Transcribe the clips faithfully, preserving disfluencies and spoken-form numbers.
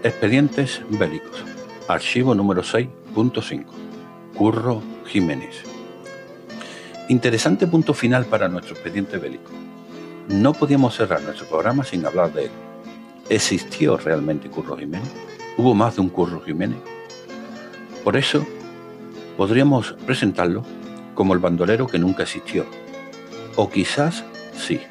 Expedientes bélicos. Archivo número seis punto cinco. Curro Jiménez. Interesante punto final para nuestro expediente bélico. No podíamos cerrar nuestro programa sin hablar de él. ¿Existió realmente Curro Jiménez? ¿Hubo más de un Curro Jiménez? Por eso, podríamos presentarlo como el bandolero que nunca existió. O quizás sí.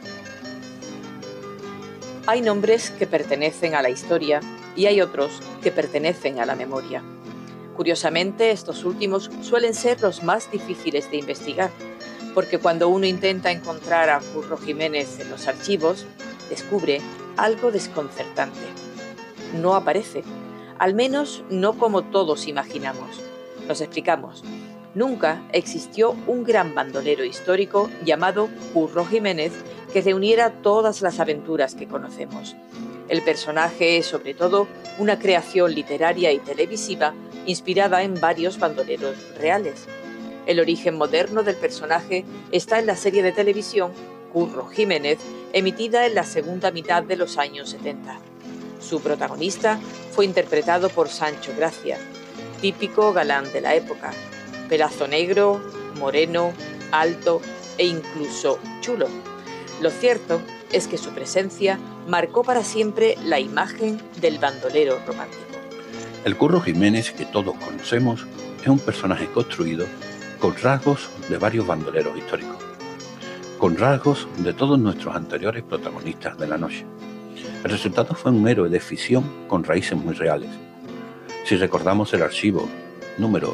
Hay nombres que pertenecen a la historia y hay otros que pertenecen a la memoria. Curiosamente, estos últimos suelen ser los más difíciles de investigar, porque cuando uno intenta encontrar a Curro Jiménez en los archivos, descubre algo desconcertante. No aparece, al menos no como todos imaginamos. Nos explicamos. Nunca existió un gran bandolero histórico llamado Curro Jiménez que reuniera todas las aventuras que conocemos. El personaje es, sobre todo, una creación literaria y televisiva inspirada en varios bandoleros reales. El origen moderno del personaje está en la serie de televisión Curro Jiménez, emitida en la segunda mitad de los años setenta. Su protagonista fue interpretado por Sancho Gracia, típico galán de la época, pelazo negro, moreno, alto e incluso chulo. Lo cierto es que su presencia marcó para siempre la imagen del bandolero romántico. El Curro Jiménez que todos conocemos es un personaje construido con rasgos de varios bandoleros históricos, con rasgos de todos nuestros anteriores protagonistas de la noche. El resultado fue un héroe de ficción con raíces muy reales. Si recordamos el archivo número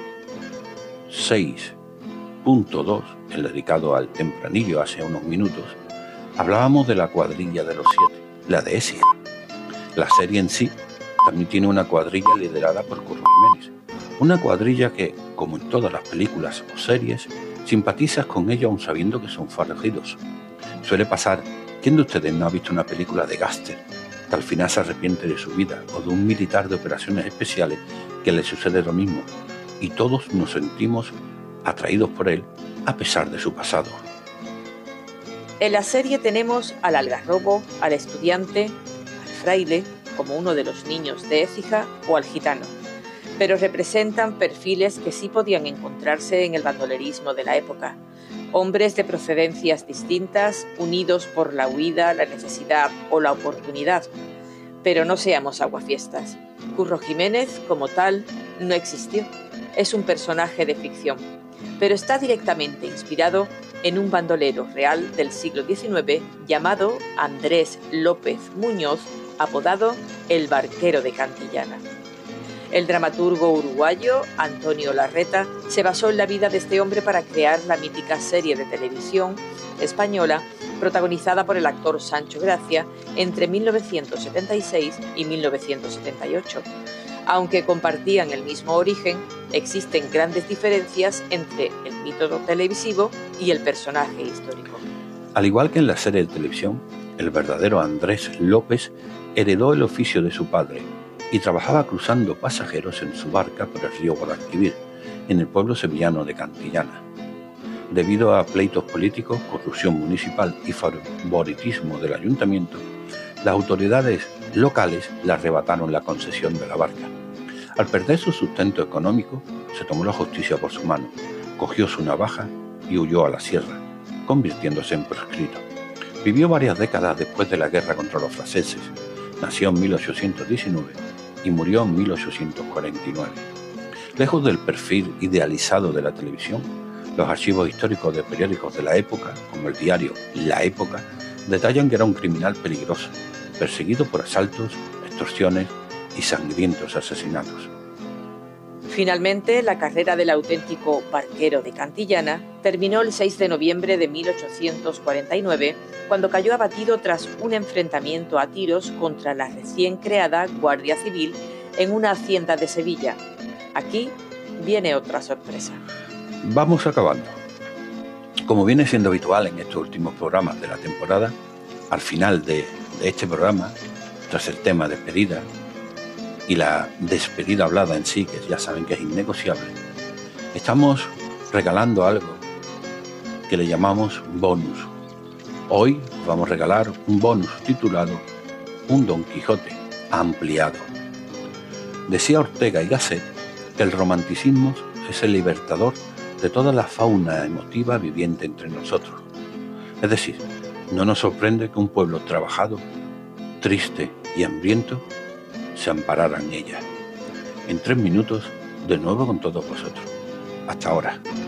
seis punto dos, el dedicado al tempranillo hace unos minutos, hablábamos de la cuadrilla de los siete, la de Écija. La serie en sí también tiene una cuadrilla liderada por Curro Jiménez. Una cuadrilla que, como en todas las películas o series, simpatizas con ella aun sabiendo que son forajidos. Suele pasar, ¿quién de ustedes no ha visto una película de gángster que al final se arrepiente de su vida, o de un militar de operaciones especiales que le sucede lo mismo? Y todos nos sentimos atraídos por él a pesar de su pasado. En la serie tenemos al algarrobo, al estudiante, al fraile, como uno de los niños de Écija, o al gitano, pero representan perfiles que sí podían encontrarse en el bandolerismo de la época. Hombres de procedencias distintas, unidos por la huida, la necesidad o la oportunidad. Pero no seamos aguafiestas. Curro Jiménez, como tal, no existió. Es un personaje de ficción, pero está directamente inspirado en un bandolero real del siglo diecinueve llamado Andrés López Muñoz, apodado el Barquero de Cantillana. El dramaturgo uruguayo Antonio Larreta se basó en la vida de este hombre para crear la mítica serie de televisión española protagonizada por el actor Sancho Gracia entre mil novecientos setenta y seis y mil novecientos setenta y ocho. Aunque compartían el mismo origen, existen grandes diferencias entre el mito televisivo y el personaje histórico. Al igual que en la serie de televisión, el verdadero Andrés López heredó el oficio de su padre y trabajaba cruzando pasajeros en su barca por el río Guadalquivir, en el pueblo sevillano de Cantillana. Debido a pleitos políticos, corrupción municipal y favoritismo del ayuntamiento, las autoridades locales le arrebataron la concesión de la barca. Al perder su sustento económico, se tomó la justicia por su mano, cogió su navaja y huyó a la sierra, convirtiéndose en proscrito. Vivió varias décadas después de la guerra contra los franceses. Nació en mil ochocientos diecinueve y murió en mil ochocientos cuarenta y nueve. Lejos del perfil idealizado de la televisión, los archivos históricos de periódicos de la época, como el diario La Época, detallan que era un criminal peligroso, perseguido por asaltos, extorsiones y sangrientos asesinatos. Finalmente, la carrera del auténtico Barquero de Cantillana terminó el seis de noviembre de mil ochocientos cuarenta y nueve, cuando cayó abatido tras un enfrentamiento a tiros contra la recién creada Guardia Civil en una hacienda de Sevilla. Aquí viene otra sorpresa. Vamos acabando. Como viene siendo habitual en estos últimos programas de la temporada, al final de, de este programa, tras el tema despedida y la despedida hablada en sí, que ya saben que es innegociable, estamos regalando algo que le llamamos bonus. Hoy vamos a regalar un bonus titulado Un Don Quijote, ampliado. Decía Ortega y Gasset que el romanticismo es el libertador de toda la fauna emotiva viviente entre nosotros. Es decir, no nos sorprende que un pueblo trabajado, triste y hambriento se amparara en ella. En tres minutos, de nuevo con todos vosotros. Hasta ahora.